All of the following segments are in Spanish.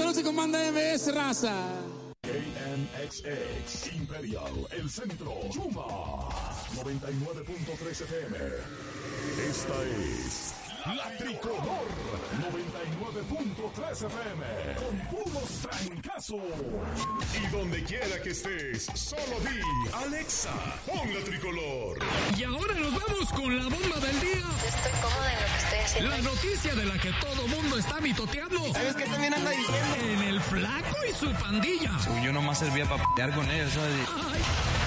Saludos y comanda MBS, raza. KNXX Imperial, el centro, Chuma, 99.3 FM. Esta es La Tricolor, 99.3 FM, con puros trancazos. Y donde quiera que estés, solo di, Alexa, pon La Tricolor. Y ahora nos vamos con la bomba del día. Estoy cómoda en lo que estoy haciendo. La noticia de la que todo mundo está mitoteando. ¿Sabes qué también anda diciendo? En el Flaco y su pandilla. Yo nomás servía para pelear con ellos, ¿sabes? Ay.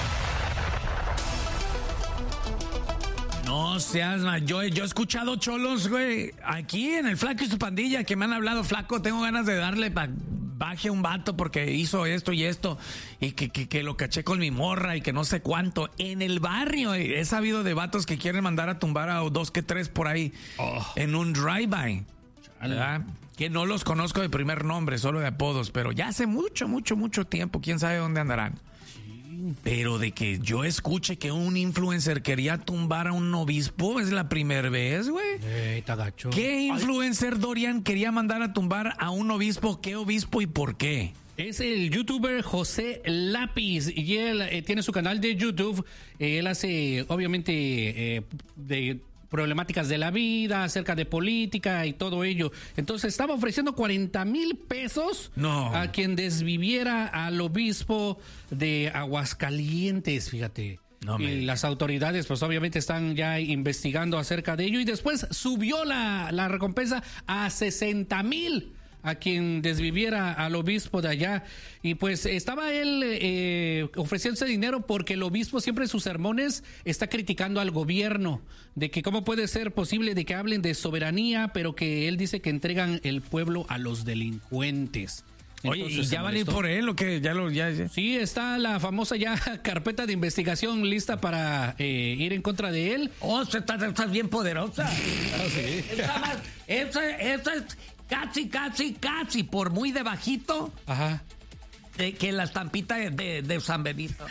No seas más, yo he escuchado cholos, güey, aquí en el Flaco y su pandilla que me han hablado, flaco, tengo ganas de darle baje a un vato porque hizo esto y esto, y que lo caché con mi morra y que no sé cuánto. En el barrio he sabido de vatos que quieren mandar a tumbar a 2 que 3 por ahí en un drive-by, ¿verdad? Que no los conozco de primer nombre, solo de apodos, pero ya hace mucho tiempo, quién sabe dónde andarán. Pero de que yo escuche que un influencer quería tumbar a un obispo es la primera vez, güey. Está gacho. ¿Qué influencer, Dorian, quería mandar a tumbar a un obispo? ¿Qué obispo y por qué? Es el youtuber José Lápiz y él tiene su canal de YouTube. Él hace, obviamente, de problemáticas de la vida, acerca de política y todo ello. Entonces estaba ofreciendo 40,000 pesos a quien desviviera al obispo de Aguascalientes, fíjate. Y las autoridades pues obviamente están ya investigando acerca de ello y después subió la recompensa a 60,000 a quien desviviera al obispo de allá. Y pues estaba él ofreciéndose dinero porque el obispo siempre en sus sermones está criticando al gobierno, de que cómo puede ser posible de que hablen de soberanía, pero que él dice que entregan el pueblo a los delincuentes. Oye, ¿y ya van a ir por él o qué? Ya. Sí, está la famosa ya carpeta de investigación lista para ir en contra de él. Oh, estás bien poderosa. Sí. Esa es casi, por muy de bajito. Ajá. Que la estampita de San Benito.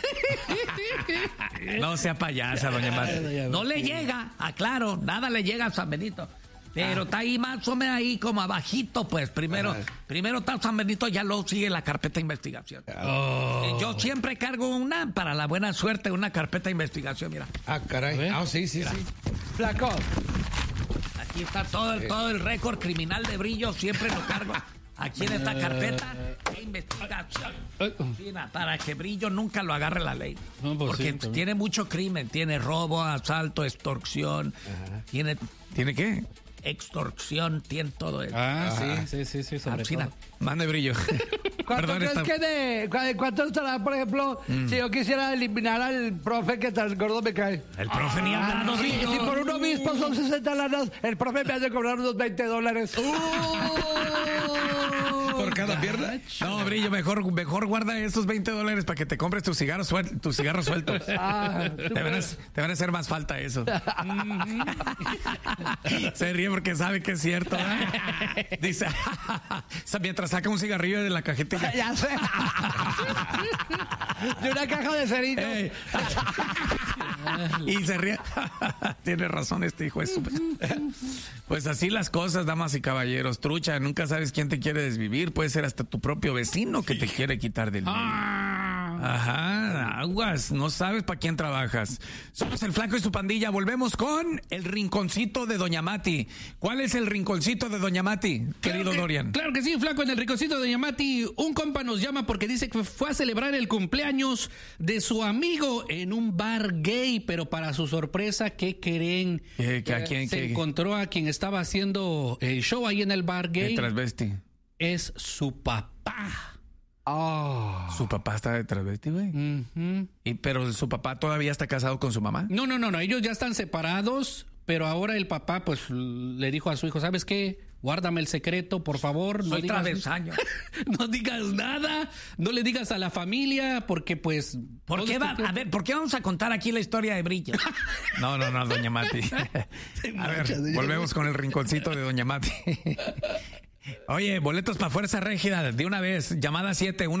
No sea payasa, doña Marta. No le llega, aclaro, nada le llega a San Benito. Pero está ahí más o menos ahí como abajito, pues. Primero está San Benito, ya luego sigue la carpeta de investigación. Yo siempre cargo para la buena suerte, una carpeta de investigación, mira. Ah, caray. Sí. Flaco. Aquí está todo el récord criminal de Brillo, siempre lo cargo aquí en esta carpeta de investigación. Para que Brillo nunca lo agarre la ley. No, pues porque tiene mucho crimen, tiene robo, asalto, extorsión. Tiene ¿qué? Extorsión, tiene todo eso. Sí, sobre todo. Mande, Brillo. ¿Cuánto estará, por ejemplo, si yo quisiera eliminar al profe que tan gordo me cae? El profe ni hablando, Brillo. Si por un obispo son 60 lanas, el profe me hace cobrar unos $20. ¿Por cada pierna? No, Brillo, mejor guarda esos $20 para que te compres tus cigarros sueltos. Te van a hacer más falta eso. Se ríe porque sabe que es cierto. Dice, mientras saca un cigarrillo de la cajetilla. Ya sé. De una caja de cerillos. Y se ríe. Tiene razón este hijo de su... Pues así las cosas, damas y caballeros. Trucha, nunca sabes quién te quiere desvivir. Puede ser hasta tu propio vecino que te quiere quitar del medio. Ajá, aguas, no sabes para quién trabajas. Somos el Flaco y su pandilla. Volvemos con el rinconcito de Doña Mati. ¿Cuál es el rinconcito de Doña Mati, querido Dorian? Claro que sí, Flaco, en el rinconcito de Doña Mati, un compa nos llama porque dice que fue a celebrar el cumpleaños de su amigo en un bar gay, pero para su sorpresa, ¿qué creen? Encontró a quien estaba haciendo el show ahí en el bar gay. El transvesti. Es su papá. ¿Su papá está de travesti, güey? ¿Pero su papá todavía está casado con su mamá? No, ellos ya están separados, pero ahora el papá pues le dijo a su hijo, ¿sabes qué? Guárdame el secreto, por favor. Soy travesaño. No digas nada, no le digas a la familia, porque pues... ¿Por qué vamos a contar aquí la historia de Brillo? No, Doña Mati. A ver, volvemos con el rinconcito de Doña Mati. Oye, boletos para Fuerza Régida de una vez, llamada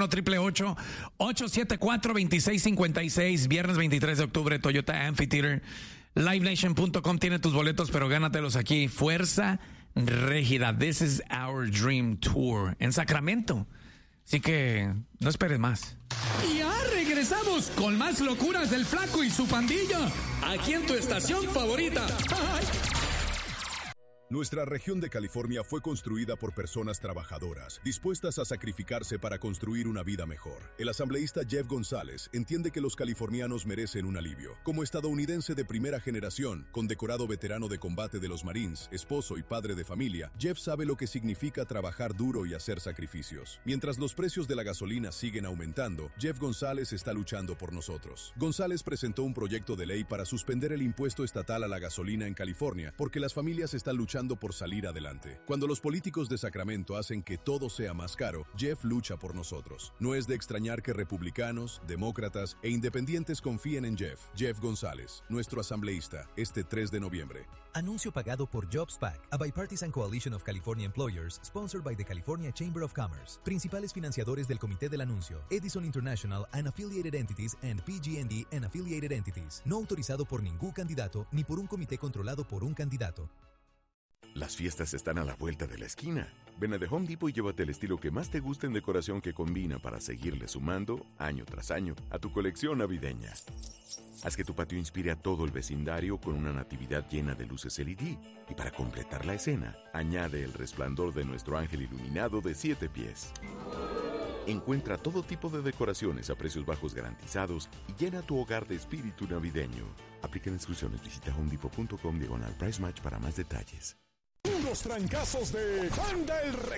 1-888-874-2656, viernes 23 de octubre, Toyota Amphitheater. LiveNation.com tiene tus boletos, pero gánatelos aquí. Fuerza Régida. This is our dream tour en Sacramento. Así que no esperes más. Y ya regresamos con más locuras del Flaco y su pandilla. Aquí en tu estación favorita. ¡Ay! Nuestra región de California fue construida por personas trabajadoras, dispuestas a sacrificarse para construir una vida mejor. El asambleísta Jeff González entiende que los californianos merecen un alivio. Como estadounidense de primera generación, condecorado veterano de combate de los Marines, esposo y padre de familia, Jeff sabe lo que significa trabajar duro y hacer sacrificios. Mientras los precios de la gasolina siguen aumentando, Jeff González está luchando por nosotros. González presentó un proyecto de ley para suspender el impuesto estatal a la gasolina en California, porque las familias están luchando por salir adelante. Cuando los políticos de Sacramento hacen que todo sea más caro, Jeff lucha por nosotros. No es de extrañar que republicanos, demócratas e independientes confíen en Jeff. Jeff González, nuestro asambleísta, este 3 de noviembre. Anuncio pagado por JobsPAC, a bipartisan coalition of California employers, sponsored by the California Chamber of Commerce. Principales financiadores del comité del anuncio: Edison International and Affiliated Entities and PG&E and Affiliated Entities. No autorizado por ningún candidato ni por un comité controlado por un candidato. Las fiestas están a la vuelta de la esquina. Ven a The Home Depot y llévate el estilo que más te guste en decoración que combina para seguirle sumando, año tras año, a tu colección navideña. Haz que tu patio inspire a todo el vecindario con una natividad llena de luces LED. Y para completar la escena, añade el resplandor de nuestro ángel iluminado de 7 pies. Encuentra todo tipo de decoraciones a precios bajos garantizados y llena tu hogar de espíritu navideño. Aplican exclusiones. Visita homedepot.com/price match para más detalles. Unos trancazos de Juan del